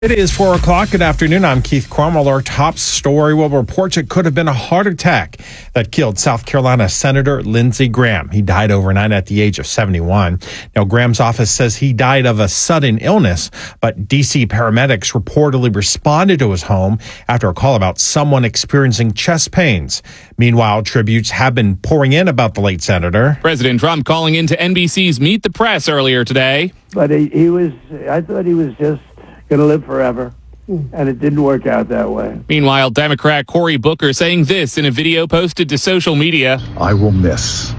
It is 4 o'clock. Good afternoon. I'm Keith Cromwell. Our top story will report it could have been a heart attack that killed South Carolina Senator Lindsey Graham. He died overnight at the age of 71. Now, Graham's office says he died of a sudden illness, but D.C. paramedics reportedly responded to his home after a call about someone experiencing chest pains. Meanwhile, tributes have been pouring in about the late senator. President Trump calling into NBC's Meet the Press earlier today. But I thought he was just going to live forever, and it didn't work out that way. Meanwhile, Democrat Cory Booker saying this in a video posted to social media. I will miss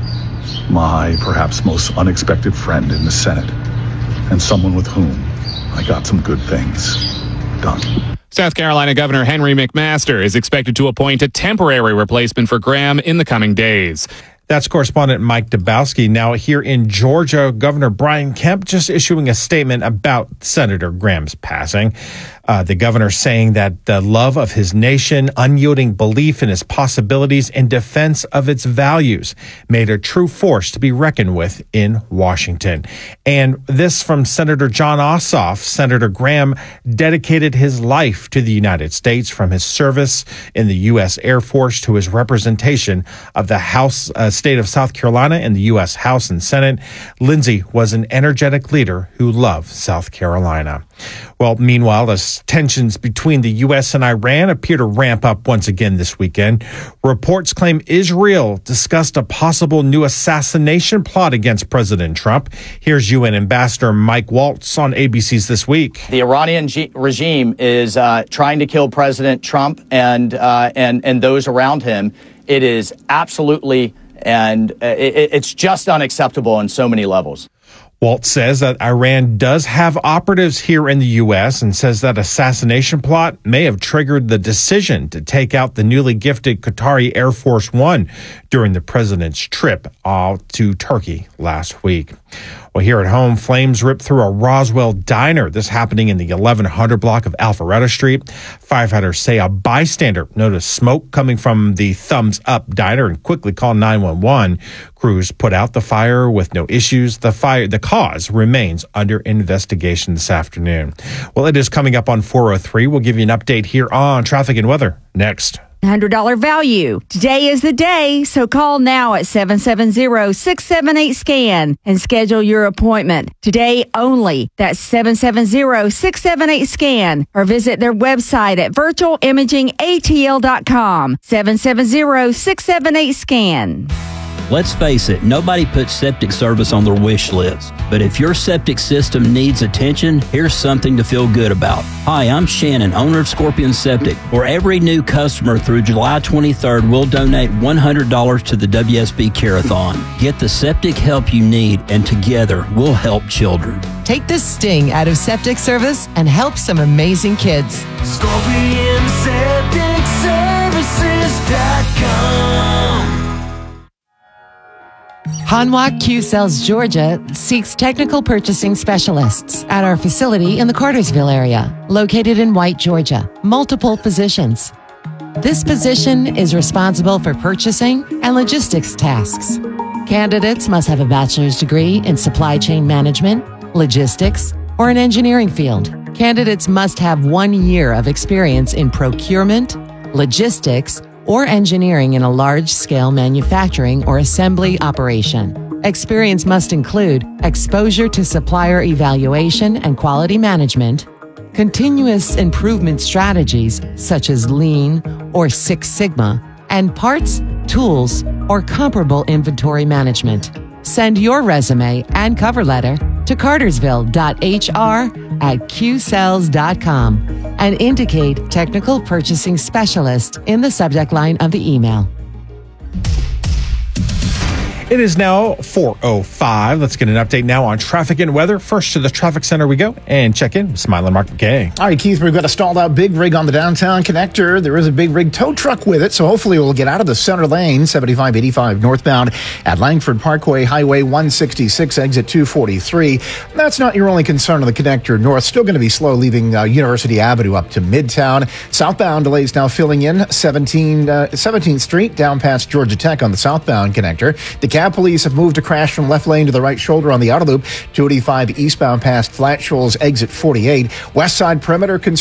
my perhaps most unexpected friend in the Senate and someone with whom I got some good things done. South Carolina Governor Henry McMaster is expected to appoint a temporary replacement for Graham in the coming days. That's correspondent Mike Dabowski. Now here in Georgia, Governor Brian Kemp just issuing a statement about Senator Graham's passing. The governor saying that the love of his nation, unyielding belief in his possibilities, and defense of its values made a true force to be reckoned with in Washington. And this from Senator Jon Ossoff. Senator Graham dedicated his life to the United States, from his service in the U.S. Air Force to his representation of the state of South Carolina in the U.S. House and Senate. Lindsey was an energetic leader who loved South Carolina. Well, meanwhile, the tensions between the U.S. and Iran appear to ramp up once again this weekend. Reports claim Israel discussed a possible new assassination plot against President Trump. Here's UN Ambassador Mike Waltz on ABC's This Week. The Iranian regime is trying to kill President Trump and those around him. It is absolutely, and it's just unacceptable on so many levels. Waltz says that Iran does have operatives here in the U.S. and says that assassination plot may have triggered the decision to take out the newly gifted Qatari Air Force One during the president's trip to Turkey last week. Well, here at home, flames ripped through a Roswell diner. This happening in the 1100 block of Alpharetta Street. Firefighters say a bystander noticed smoke coming from the Thumbs Up diner and quickly called 911. Crews put out the fire with no issues. The cause remains under investigation this afternoon. Well, it is coming up on 4:03. We'll give you an update here on traffic and weather next. $100 value. Today is the day, so call now at 770-678-SCAN and schedule your appointment. Today only. That's 770-678-SCAN or visit their website at virtualimagingatl.com. 770-678-SCAN. Let's face it, nobody puts septic service on their wish list. But if your septic system needs attention, here's something to feel good about. Hi, I'm Shannon, owner of Scorpion Septic. For every new customer through July 23rd, we'll donate $100 to the WSB Carathon. Get the septic help you need, and together we'll help children. Take the sting out of septic service and help some amazing kids. ScorpionSepticServices.com. Hanwha Q-Cells Georgia seeks technical purchasing specialists at our facility in the Cartersville area, located in White, Georgia. Multiple positions. This position is responsible for purchasing and logistics tasks. Candidates must have a bachelor's degree in supply chain management, logistics, or an engineering field. Candidates must have 1 year of experience in procurement, logistics, or engineering in a large-scale manufacturing or assembly operation. Experience must include exposure to supplier evaluation and quality management, continuous improvement strategies such as Lean or Six Sigma, and parts, tools, or comparable inventory management. Send your resume and cover letter to cartersville.hr@qcells.com and indicate technical purchasing specialist in the subject line of the email. It is now 4:05. Let's get an update now on traffic and weather. First to the traffic center we go and check in with Smiling Mark McKay. All right, Keith, we've got a stalled out big rig on the downtown connector. There is a big rig tow truck with it, so hopefully we'll get out of the center lane, 7585 northbound at Langford Parkway, Highway 166, exit 243. That's not your only concern on the connector north. Still going to be slow leaving University Avenue up to Midtown. Southbound delays now filling in 17th Street down past Georgia Tech on the southbound connector. DeKalb Gap police have moved a crash from left lane to the right shoulder on the outer loop. 285 eastbound past Flat Shoals, exit 48. West side perimeter